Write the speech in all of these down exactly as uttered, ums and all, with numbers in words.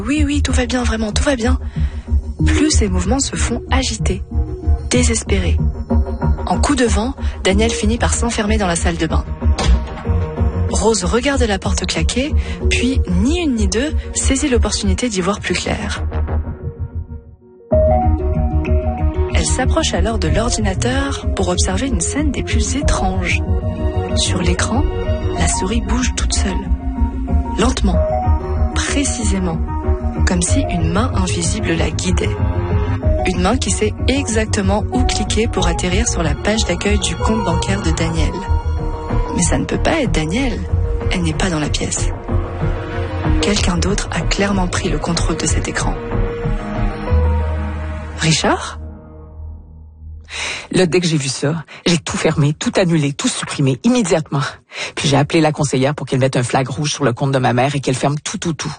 Oui, oui, tout va bien, vraiment, tout va bien. Plus ses mouvements se font agiter, désespérés. En coup de vent, Daniel finit par s'enfermer dans la salle de bain. Rose regarde la porte claquer, puis, ni une ni deux, saisit l'opportunité d'y voir plus clair. Elle s'approche alors de l'ordinateur pour observer une scène des plus étranges. Sur l'écran, la souris bouge toute seule, lentement, précisément, comme si une main invisible la guidait. Une main qui sait exactement où cliquer pour atterrir sur la page d'accueil du compte bancaire de Daniel. Mais ça ne peut pas être Daniel, elle n'est pas dans la pièce. Quelqu'un d'autre a clairement pris le contrôle de cet écran. Richard ? Là, dès que j'ai vu ça, j'ai tout fermé, tout annulé, tout supprimé, immédiatement. Puis j'ai appelé la conseillère pour qu'elle mette un flag rouge sur le compte de ma mère et qu'elle ferme tout, tout, tout.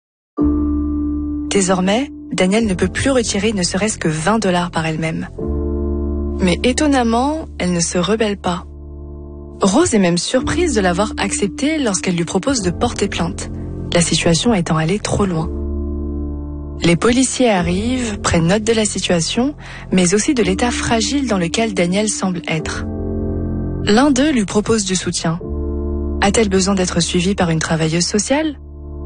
Désormais, Daniel ne peut plus retirer ne serait-ce que vingt dollars par elle-même. Mais étonnamment, elle ne se rebelle pas. Rose est même surprise de l'avoir accepté lorsqu'elle lui propose de porter plainte, la situation étant allée trop loin. Les policiers arrivent, prennent note de la situation, mais aussi de l'état fragile dans lequel Daniel semble être. L'un d'eux lui propose du soutien. A-t-elle besoin d'être suivie par une travailleuse sociale ?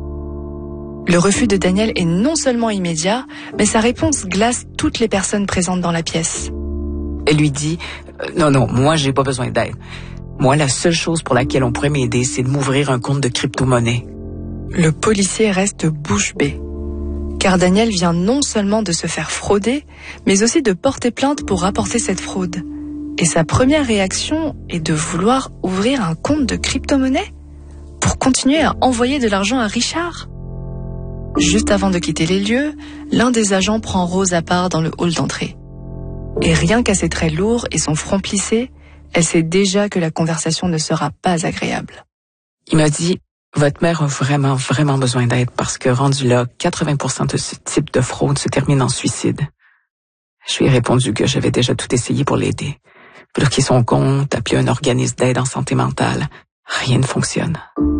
Le refus de Daniel est non seulement immédiat, mais sa réponse glace toutes les personnes présentes dans la pièce. Elle lui dit euh, « Non, non, moi, j'ai pas besoin d'aide. Moi, la seule chose pour laquelle on pourrait m'aider, c'est de m'ouvrir un compte de crypto-monnaie. » Le policier reste bouche bée. Car Daniel vient non seulement de se faire frauder, mais aussi de porter plainte pour rapporter cette fraude. Et sa première réaction est de vouloir ouvrir un compte de crypto-monnaie pour continuer à envoyer de l'argent à Richard. Juste avant de quitter les lieux, l'un des agents prend Rose à part dans le hall d'entrée. Et rien qu'à ses traits lourds et son front plissé, elle sait déjà que la conversation ne sera pas agréable. Il m'a dit « Votre mère a vraiment, vraiment besoin d'aide parce que rendu là, quatre-vingts pour cent de ce type de fraude se termine en suicide. » Je lui ai répondu que j'avais déjà tout essayé pour l'aider. Bloquer son compte, appeler un organisme d'aide en santé mentale. Rien ne fonctionne.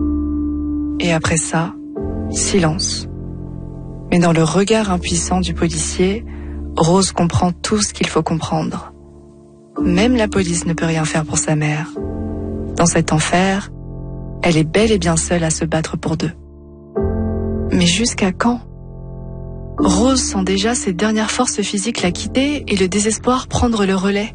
Et après ça, silence. Mais dans le regard impuissant du policier, Rose comprend tout ce qu'il faut comprendre. Même la police ne peut rien faire pour sa mère. Dans cet enfer, elle est bel et bien seule à se battre pour deux. Mais jusqu'à quand ? Rose sent déjà ses dernières forces physiques la quitter et le désespoir prendre le relais.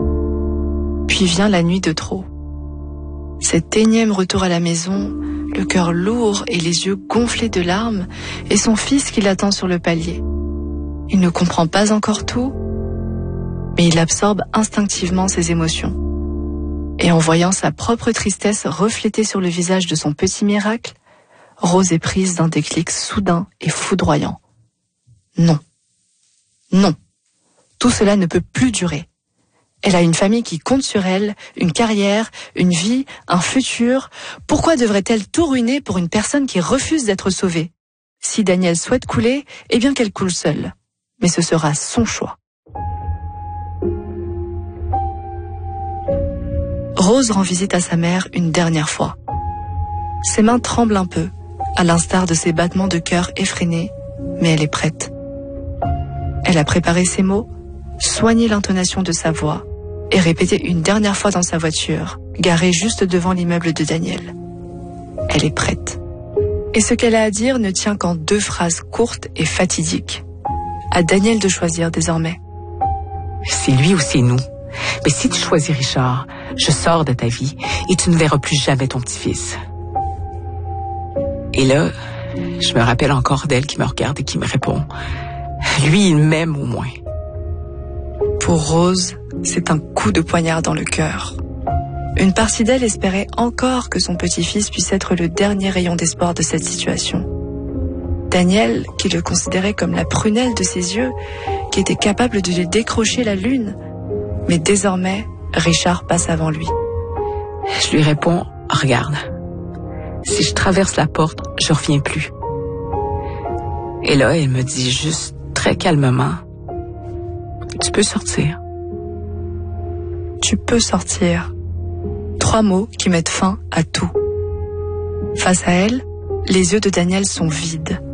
Puis vient la nuit de trop. Cet énième retour à la maison, le cœur lourd et les yeux gonflés de larmes, et son fils qui l'attend sur le palier. Il ne comprend pas encore tout, mais il absorbe instinctivement ses émotions. Et en voyant sa propre tristesse reflétée sur le visage de son petit miracle, Rose est prise d'un déclic soudain et foudroyant. Non. Non. Tout cela ne peut plus durer. Elle a une famille qui compte sur elle, une carrière, une vie, un futur. Pourquoi devrait-elle tout ruiner pour une personne qui refuse d'être sauvée ? Si Daniel souhaite couler, eh bien qu'elle coule seule. Mais ce sera son choix. Rose rend visite à sa mère une dernière fois. Ses mains tremblent un peu, à l'instar de ses battements de cœur effrénés, mais elle est prête. Elle a préparé ses mots, soigné l'intonation de sa voix et répété une dernière fois dans sa voiture, garée juste devant l'immeuble de Daniel. Elle est prête. Et ce qu'elle a à dire ne tient qu'en deux phrases courtes et fatidiques. À Daniel de choisir désormais. C'est lui ou c'est nous. Mais si tu choisis Richard, je sors de ta vie et tu ne verras plus jamais ton petit-fils. Et là, je me rappelle encore d'elle qui me regarde et qui me répond. Lui, il m'aime au moins. Pour Rose, c'est un coup de poignard dans le cœur. Une partie d'elle espérait encore que son petit-fils puisse être le dernier rayon d'espoir de cette situation. Daniel, qui le considérait comme la prunelle de ses yeux, qui était capable de lui décrocher la lune. Mais désormais, Richard passe avant lui. Je lui réponds, regarde, si je traverse la porte, je reviens plus. Et là, elle me dit juste très calmement, tu peux sortir. Tu peux sortir. Trois mots qui mettent fin à tout. Face à elle, les yeux de Daniel sont vides.